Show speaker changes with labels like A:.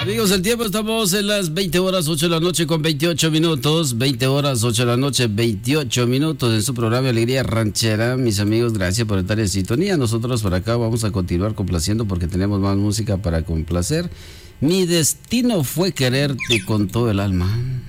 A: Amigos, el tiempo estamos en las 20 horas 8 de la noche con 28 minutos. 20 horas 8 de la noche, 28 minutos en su programa Alegría Ranchera. Mis amigos, gracias por estar en sintonía. Nosotros por acá vamos a continuar complaciendo porque tenemos más música para complacer. Mi destino fue quererte con todo el alma.